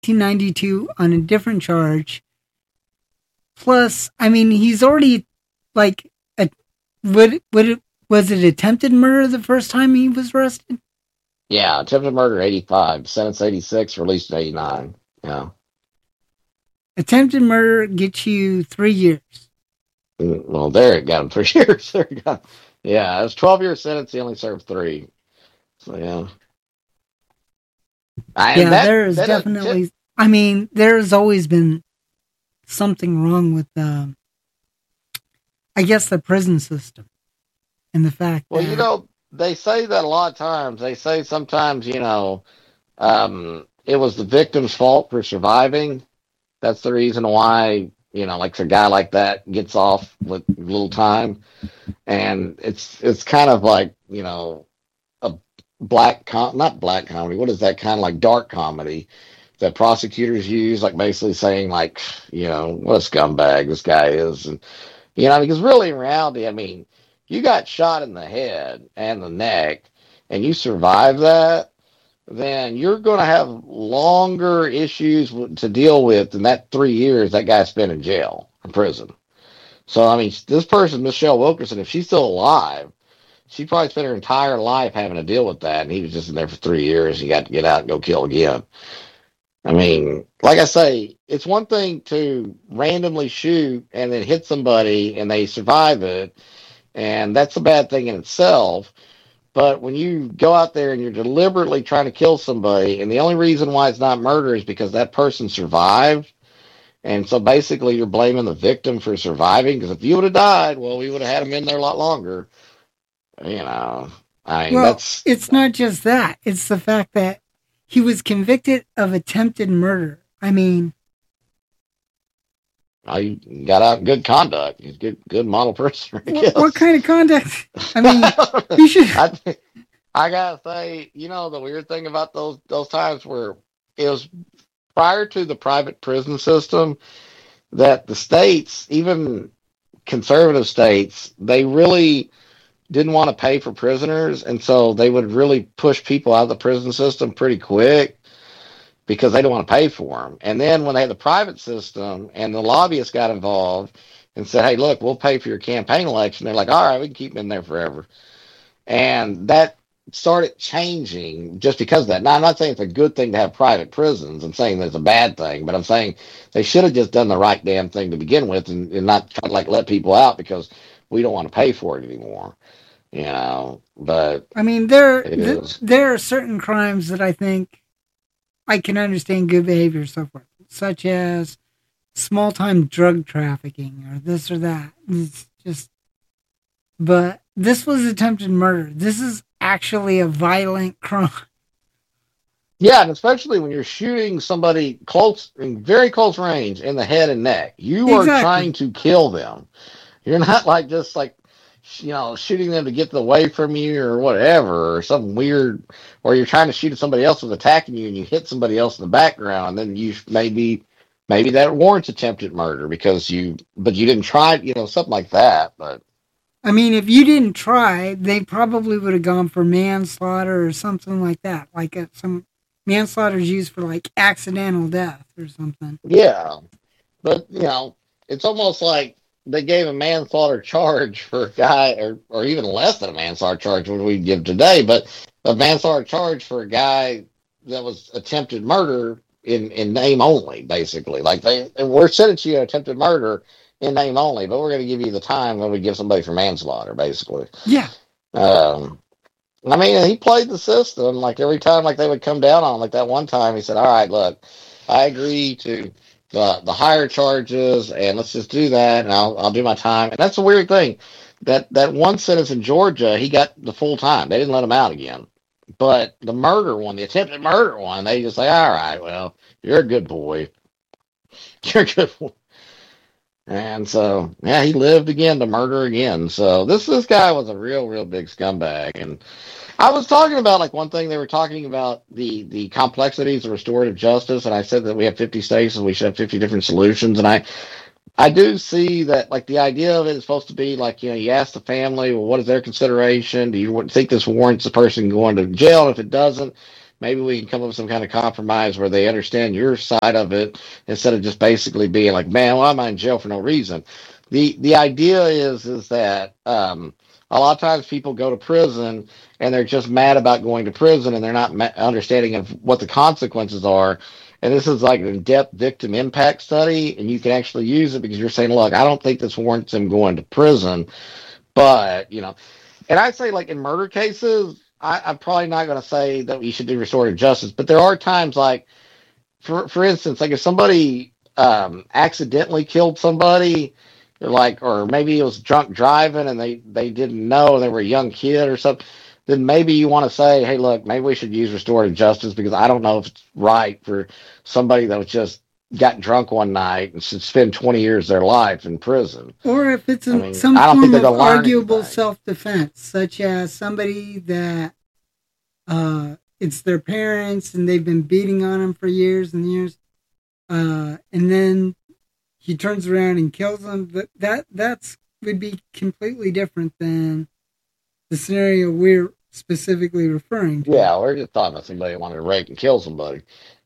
1992 on a different charge. Plus, I mean, he's already like, was it attempted murder the first time he was arrested? Yeah, attempted murder 85, sentence 86, released in 89. Yeah. Attempted murder gets you 3 years. Well, there it got him 3 years. There it got. Yeah, it was 12-year sentence. He only served 3. So yeah. And Yeah, that there is definitely. I mean, there's always been something wrong with I guess the prison system and the fact well, that they say that a lot of times. They say sometimes, it was the victim's fault for surviving. That's the reason why, like a guy like that gets off with little time. And it's kind of like, a not black comedy. What is that kind of like dark comedy that prosecutors use? Like basically saying like, what a scumbag this guy is. And, because really in reality, I mean, you got shot in the head and the neck and you survive that, then you're going to have longer issues to deal with than that 3 years that guy spent in jail, in prison. So, I mean, this person, Michelle Wilkerson, if she's still alive, she probably spent her entire life having to deal with that, and he was just in there for 3 years. He got to get out and go kill again. I mean, like I say, it's one thing to randomly shoot and then hit somebody and they survive it, and that's a bad thing in itself. But when you go out there and you're deliberately trying to kill somebody, and the only reason why it's not murder is because that person survived, and so basically you're blaming the victim for surviving, because if you would have died, well, we would have had him in there a lot longer. I mean, well, it's not just that. It's the fact that he was convicted of attempted murder. I mean, he got out in good conduct. He's a good model person. What kind of conduct? I mean, you should. I gotta say, the weird thing about those times where it was prior to the private prison system, that the states, even conservative states, they really didn't want to pay for prisoners, and so they would really push people out of the prison system pretty quick because they didn't want to pay for them. And then when they had the private system and the lobbyists got involved and said, hey, look, we'll pay for your campaign election, they're like, all right, we can keep them in there forever. And that started changing just because of that. Now, I'm not saying it's a good thing to have private prisons. I'm saying it's a bad thing, but I'm saying they should have just done the right damn thing to begin with and not try to let people out because we don't want to pay for it anymore. But I mean, there are certain crimes that I think I can understand good behavior so forth, such as small time drug trafficking or this or that. It's just, but this was attempted murder. This is actually a violent crime. Yeah, and especially when you're shooting somebody close, in very close range, in the head and neck, you are trying to kill them. You're not like just like, shooting them to get away from you or whatever, or something weird, or you're trying to shoot at somebody else who's attacking you and you hit somebody else in the background, then you maybe that warrants attempted murder but you didn't try, something like that. But I mean, if you didn't try, they probably would have gone for manslaughter or something like that. Like some manslaughter is used for like accidental death or something. Yeah, but it's almost like they gave a manslaughter charge for a guy, or even less than a manslaughter charge what we give today, but a manslaughter charge for a guy that was attempted murder in name only, basically. Like we're sentencing you to attempted murder in name only, but we're going to give you the time when we give somebody for manslaughter, basically. Yeah. I mean, he played the system. Like every time, like they would come down on him. Like that one time, he said, "All right, look, I agree to the higher charges, and let's just do that, and I'll do my time." And that's a weird thing. That one sentence in Georgia, he got the full time. They didn't let him out again. But the murder one, the attempted murder one, they just say, "All right, well, you're a good boy. You're a good boy." And so, yeah, he lived again to murder again. So this guy was a real big scumbag. And I was talking about, like, one thing they were talking about, the complexities of restorative justice, and I said that we have 50 states and we should have 50 different solutions. And I do see that, like, the idea of it is supposed to be, like, you ask the family, well, what is their consideration? Do you think this warrants the person going to jail? And if it doesn't, maybe we can come up with some kind of compromise where they understand your side of it instead of just basically being like, man, why am I in jail for no reason? The idea is that a lot of times people go to prison and they're just mad about going to prison and they're not understanding of what the consequences are. And this is like an in-depth victim impact study, and you can actually use it because you're saying, look, I don't think this warrants him going to prison, but and I'd say like in murder cases, I'm probably not going to say that we should do restorative justice, but there are times like, for instance, like if somebody accidentally killed somebody, or maybe it was drunk driving and they didn't know, they were a young kid or something, then maybe you want to say, hey, look, maybe we should use restorative justice because I don't know if it's right for somebody that was just got drunk one night and should spend 20 years of their life in prison. Or if it's some form of arguable self-defense, such as somebody that it's their parents and they've been beating on them for years and years, and then he turns around and kills them. That's would be completely different than the scenario we're specifically referring to. Yeah, we're just talking about somebody wanted to rape and kill somebody.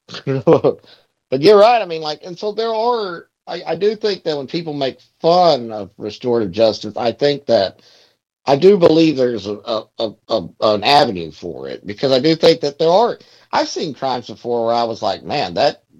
But you're right. I mean, and so there are. I do think that when people make fun of restorative justice, I think that I do believe there's an avenue for it because I do think that there are. I've seen crimes before where I was like, man,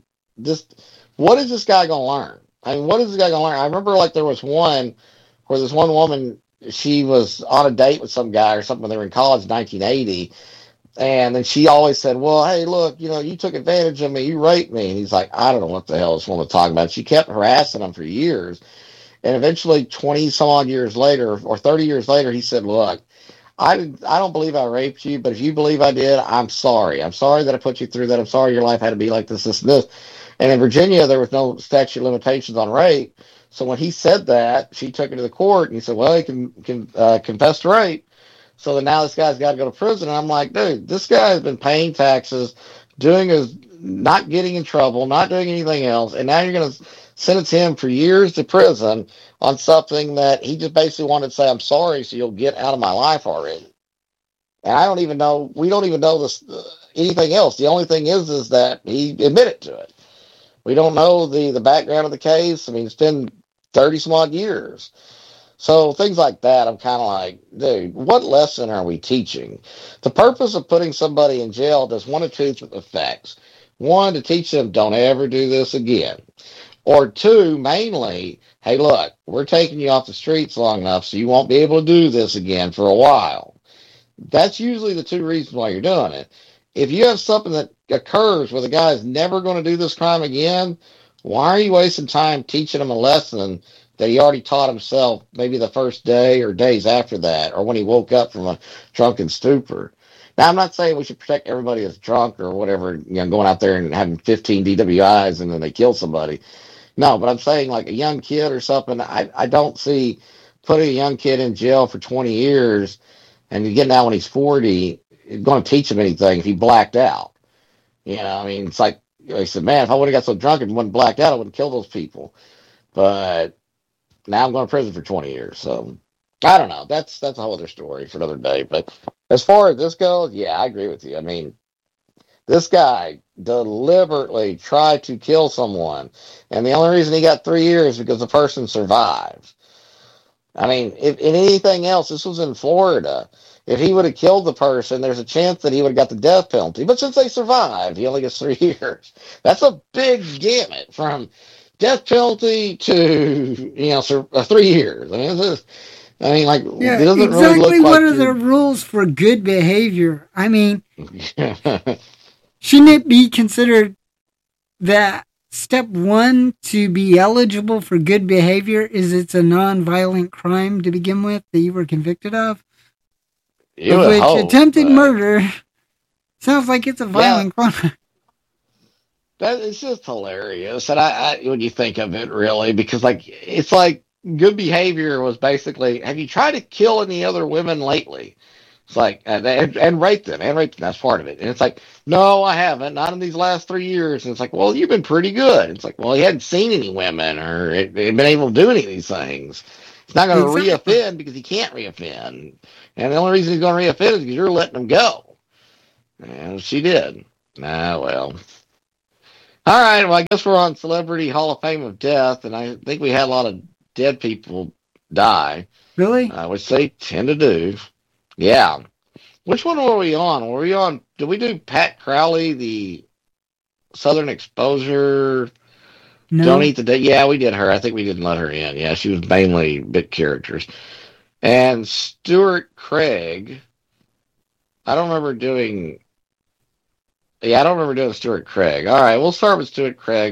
what is this guy going to learn? I mean, what is this guy going to learn? I remember like there was one where this one woman, she was on a date with some guy or something when they were in college in 1980. And then she always said, well, hey, look, you took advantage of me. You raped me. And he's like, I don't know what the hell this woman talking about. She kept harassing him for years. And eventually 20 some odd years later or 30 years later, he said, look, I don't believe I raped you, but if you believe I did, I'm sorry. I'm sorry that I put you through that. I'm sorry your life had to be like this, this, and this. And in Virginia, there was no statute of limitations on rape. So when he said that, she took him to the court and he said, well, he can confess to rape. So then now this guy's got to go to prison. And I'm like, dude, this guy has been paying taxes, not getting in trouble, not doing anything else. And now you're going to sentence him for years to prison on something that he just basically wanted to say, I'm sorry, so you'll get out of my life already. And we don't even know this, anything else. The only thing is that he admitted to it. We don't know the background of the case. I mean, it's been 30 some odd years. So things like that, I'm kind of like, dude, what lesson are we teaching? The purpose of putting somebody in jail does one of two effects. One, to teach them don't ever do this again. Or two, mainly, hey, look, we're taking you off the streets long enough so you won't be able to do this again for a while. That's usually the two reasons why you're doing it. If you have something that occurs where the guy is never going to do this crime again, why are you wasting time teaching him a lesson that he already taught himself maybe the first day or days after that, or when he woke up from a drunken stupor? Now, I'm not saying we should protect everybody that's drunk or whatever, going out there and having 15 DWIs and then they kill somebody. No, but I'm saying like a young kid or something, I don't see putting a young kid in jail for 20 years and getting out when he's 40 going to teach him anything if he blacked out. I mean, it's like, he said, man, if I would have got so drunk and wasn't blacked out, I would have killed those people. But now I'm going to prison for 20 years. So I don't know. That's a whole other story for another day. But as far as this goes, yeah, I agree with you. I mean, this guy deliberately tried to kill someone. And the only reason he got 3 years is because the person survived. I mean, if in anything else, this was in Florida. If he would have killed the person, there's a chance that he would have got the death penalty. But since they survived, he only gets 3 years. That's a big gamut from death penalty to 3 years. I mean, it doesn't exactly really look like what are the rules for good behavior? I mean, shouldn't it be considered that step one to be eligible for good behavior is it's a non-violent crime to begin with that you were convicted of? Attempted murder sounds like it's a violent crime. That is just hilarious. And I when you think of it, really, because it's like good behavior was basically, have you tried to kill any other women lately? It's like, and rape them, that's part of it. And it's like, no, I haven't, not in these last 3 years. And it's like, well, you've been pretty good. It's like, well, he hadn't seen any women or been able to do any of these things. He's not going to reoffend because he can't reoffend. And the only reason he's going to reoffend is because you're letting him go. And she did. Ah, well. All right. Well, I guess we're on Celebrity Hall of Fame of Death, and I think we had a lot of dead people die, Really? which they tend to do. Yeah. Which one were we on? Were we on? Did we do Pat Crowley, the Southern Exposure? Don't No. eat the day. Yeah, we did her. I think we didn't let her in. Yeah, she was mainly bit characters. And Stuart Craig. I don't remember doing. Yeah, I don't remember doing Stuart Craig. All right, we'll start with Stuart Craig.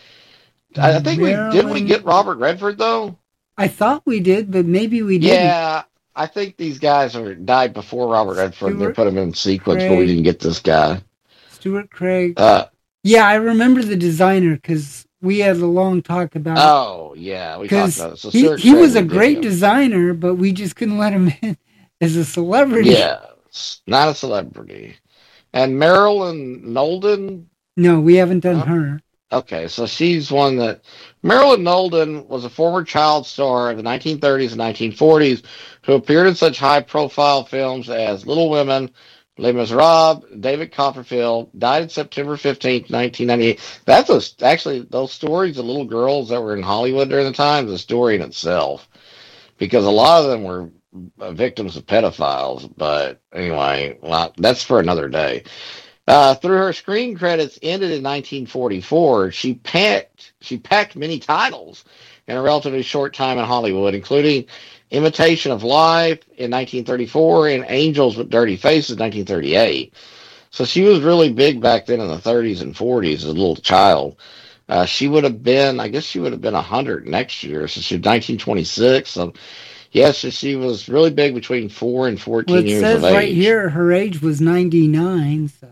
I think we did. We get Marilyn. Robert Redford though. I thought we did, but maybe we didn't. Yeah, I think these guys died before Robert Redford. And they Stuart put him in sequence, but we Craig. didn't get this guy. Stuart Craig. Uh, Yeah, I remember the designer because we had a long talk about it. oh yeah, we talked Because about it. So he, Stuart he Craig, was a we did great him. designer, but we just couldn't let him in as a celebrity. Yeah, not a celebrity. And Marilyn Nolden. No, we haven't done Huh? her. Okay, so she's one that Marilyn Nolden was a former child star of the 1930s and 1940s who appeared in such high-profile films as Little Women, Les Miserables. David Copperfield died September 15th, 1998. Actually those stories of little girls that were in Hollywood during the time is a story in itself because a lot of them were victims of pedophiles. But anyway, well, that's for another day. Through her screen credits ended in 1944, she packed many titles in a relatively short time in Hollywood, including Imitation of Life in 1934 and Angels with Dirty Faces in 1938. So she was really big back then in the 30s and 40s as a little child. She would have been, I guess she would have been 100 next year. So she was 1926. So yes, so she was really big between 4 and Well, 14 it years says of right age. here her age was 99, so.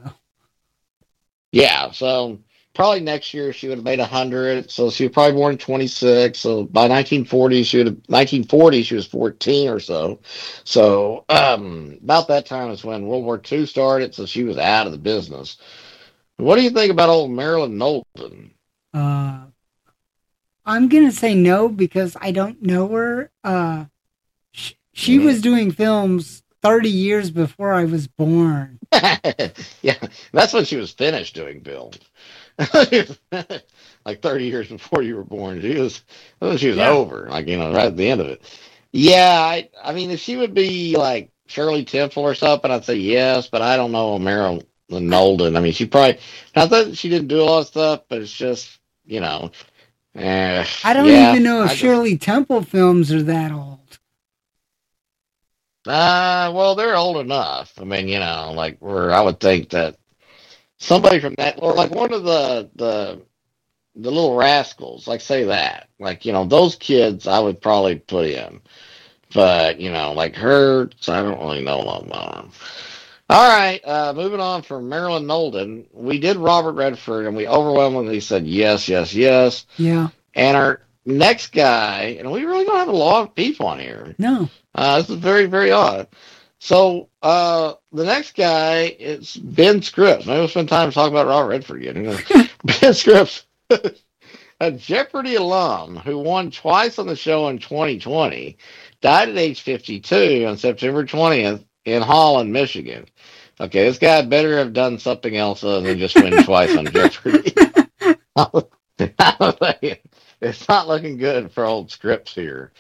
Yeah, so probably next year she would have made 100. So she was probably born in 26. So by 1940 she was 14 or so. So about that time is when World War II started. So she was out of the business. What do you think about old Marilyn Knowlton? Uh, I'm going to say no because I don't know her. She was doing films 30 years before I was born. Yeah, that's when she was finished doing films. Like 30 years before you were born. She was Yeah. over, like, right at the end of it. Yeah, I mean, if she would be like Shirley Temple or something, I'd say yes, but I don't know Marilyn Nolden. I mean, not that she didn't do a lot of stuff, but it's just, I don't yeah, even know if Shirley Temple films are that old. Well, they're old enough. I mean, like where I would think that somebody from that, or like one of the little rascals, like say that, like those kids, I would probably put in. But like her, so I don't really know about them. All right, moving on from Marilyn Nolden, we did Robert Redford, and we overwhelmingly said yes, yes, yes. Yeah. And our next guy, and we really don't have a lot of people on here. No. This is very, very odd. So the next guy is Ben Scripps. Maybe we'll spend time talking about Robert Redford again. Ben Scripps, a Jeopardy alum who won twice on the show in 2020, died at age 52 on September 20th in Holland, Michigan. Okay, this guy better have done something else other than just win twice on Jeopardy. It's not looking good for old Scripps here.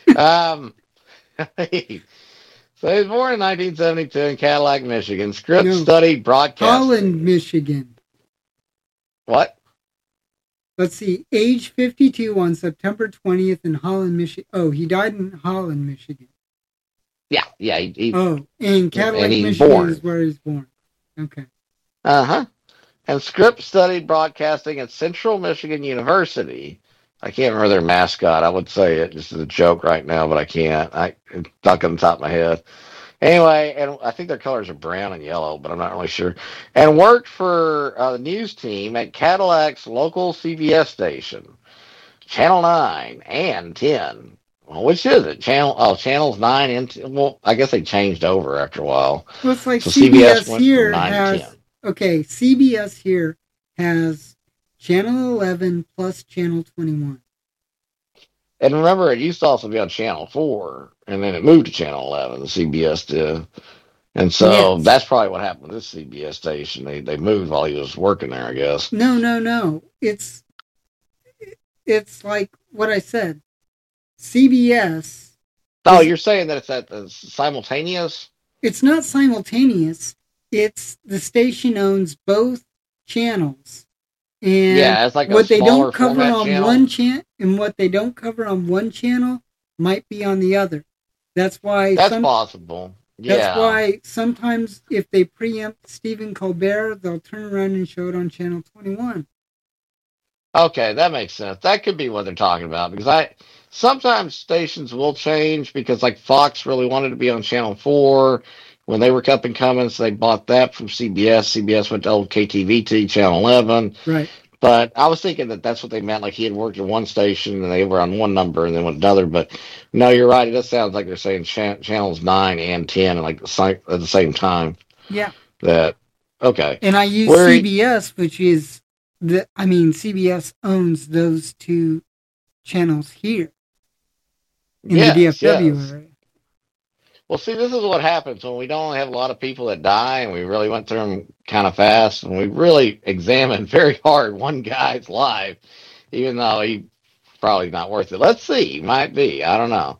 So he was born in 1972 in Cadillac, Michigan. Scripps studied broadcasting. Holland, Michigan. What? Let's see. Age 52 on September 20th in Holland, Michigan. Oh, he died in Holland, Michigan. Yeah. And Cadillac, Michigan is where he was born. Okay. Uh-huh. And Scripps studied broadcasting at Central Michigan University. I can't remember their mascot. I would say it just as a joke right now, but I can't. It's not on the top of my head. Anyway, and I think their colors are brown and yellow, but I'm not really sure. And worked for the news team at Cadillac's local CBS station, Channel 9 and 10. Well, which is it? Channels 9 and 10. Well, I guess they changed over after a while. Well, it's like So CBS went here from 9 has... to 10. Okay, CBS here has Channel 11 plus Channel 21. And remember, it used to also be on Channel 4, and then it moved to Channel 11, the CBS did. And so Yes. that's probably what happened with this CBS station. They moved while he was working there, I guess. No. It's like what I said. CBS Oh, is you're saying that it's at the simultaneous? it's not simultaneous. It's the station owns both channels. And Yeah, it's like a what they smaller don't cover format on channel. one channel and what they don't cover on one channel might be on the other. That's why That's possible. that's Yeah. why sometimes if they preempt Stephen Colbert, they'll turn around and show it on channel 21. Okay, that makes sense. That could be what they're talking about because I sometimes stations will change because like Fox really wanted to be on Channel 4 when they were up and coming, so they bought that from CBS. CBS went to old KTVT Channel 11. Right. But I was thinking that that's what they meant. Like he had worked at one station and they were on one number and then went another. But no, you're right. It does sound like they're saying channels 9 and 10 like at the same time. Yeah. That okay. And I use Where CBS, which is CBS owns those two channels here in the DFW area. Well, see, this is what happens when we don't have a lot of people that die, and we really went through them kind of fast, and we really examined very hard one guy's life, even though he probably not worth it. Let's see, might be, I don't know.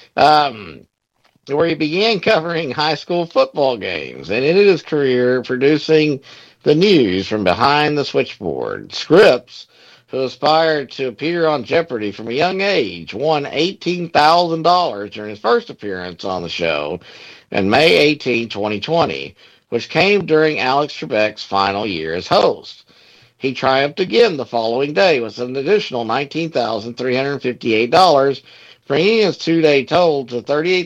Where he began covering high school football games, and ended his career producing the news from behind the switchboard. Scripps, who aspired to appear on Jeopardy from a young age, won $18,000 during his first appearance on the show on May 18, 2020, which came during Alex Trebek's final year as host. He triumphed again the following day with an additional $19,358, bringing his two-day total to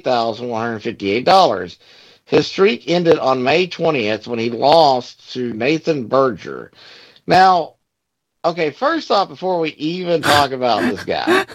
$38,158. His streak ended on May 20th when he lost to Nathan Berger. Now, okay, first off, before we even talk about this guy,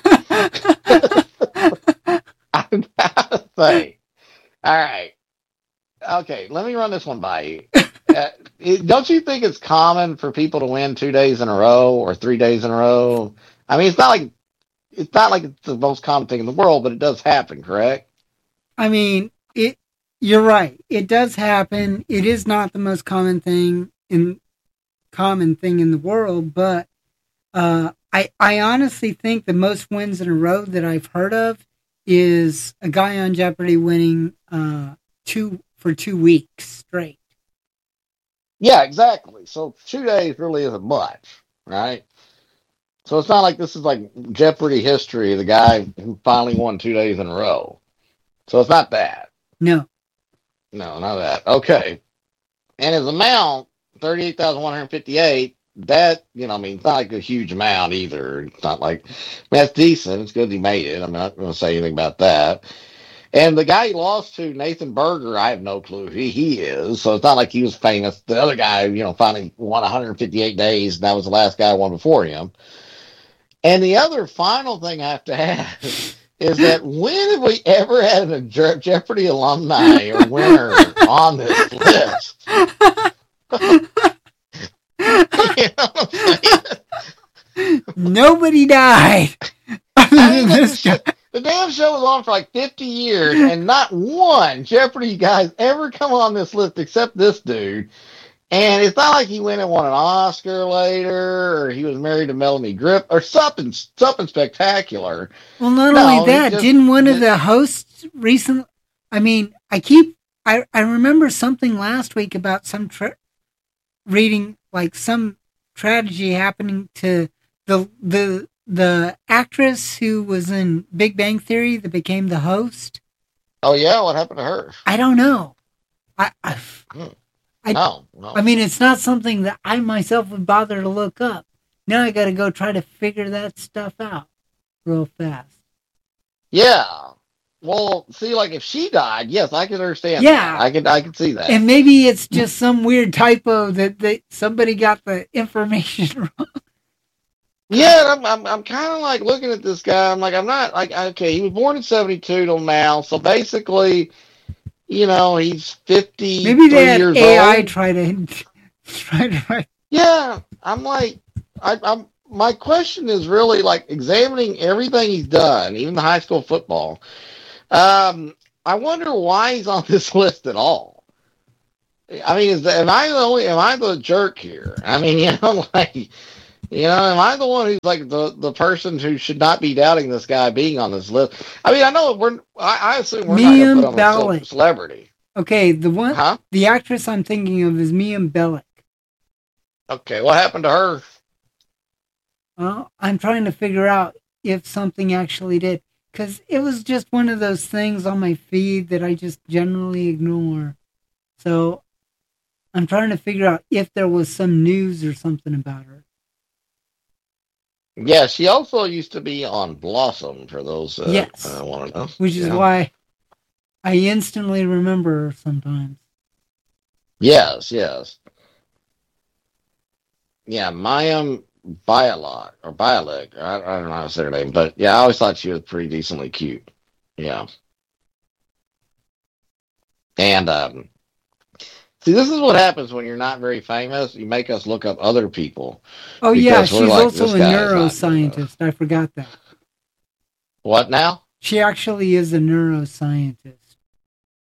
I'm about to say, all right, okay, let me run this one by you. Don't you think it's common for people to win 2 days in a row or 3 days in a row? I mean, it's not like it's the most common thing in the world, but it does happen, correct? I mean, you're right. It does happen. It is not the most common thing in the world, but I honestly think the most wins in a row that I've heard of is a guy on Jeopardy winning 2 weeks straight. Yeah, exactly. So 2 days really isn't much, right? So it's not like this is like Jeopardy history, the guy who finally won 2 days in a row. So it's not that. No. No, not that. Okay. And his amount, 38,158, that, I mean, it's not like a huge amount either. It's not like, I mean, that's decent. It's good he made it. I'm not going to say anything about that. And the guy he lost to, Nathan Berger, I have no clue who he is. So it's not like he was famous. The other guy, finally won 158 days, and that was the last guy who won before him. And the other final thing I have to add is that when have we ever had a Jeopardy alumni or winner on this list? You know what I'm saying? Nobody died. The damn show was on for like 50 years, and not one Jeopardy guy's ever come on this list except this dude. And it's not like he went and won an Oscar later, or he was married to Melanie Griffith, or something spectacular. Well, not only that, didn't one of the hosts recently? I mean, I remember something last week about some reading like some tragedy happening to the actress who was in Big Bang Theory that became the host. Oh yeah, what happened to her? I don't know. No. I mean, it's not something that I myself would bother to look up. Now I got to go try to figure that stuff out real fast. Yeah. Well, see, like if she died, yes, I could understand. Yeah, that. I could see that. And maybe it's just some weird typo that somebody got the information wrong. Yeah, I'm kind of like looking at this guy. I'm like, I'm not like, okay, he was born in 72 till now, so basically, he's 50. Maybe they had years AI old. try to write. Yeah, I'm like, my question is really like examining everything he's done, even the high school football. I wonder why he's on this list at all. I mean, am I the jerk here? I mean, like, am I the one who's like the person who should not be doubting this guy being on this list? I mean, I know I assume we're not going to put him as a celebrity. Okay, the actress I'm thinking of is Mia Bellick. Okay, what happened to her? Well, I'm trying to figure out if something actually did, because it was just one of those things on my feed that I just generally ignore. So I'm trying to figure out if there was some news or something about her. Yeah, she also used to be on Blossom, for those yes. want to know. Which is why I instantly remember her sometimes. Yes. Yeah, Mayim Bialik, I don't know how to say her name, but yeah, I always thought she was pretty decently cute. Yeah. And see, this is what happens when you're not very famous. You make us look up other people. Oh yeah, she's like, also a neuroscientist. I forgot that. What now? She actually is a neuroscientist.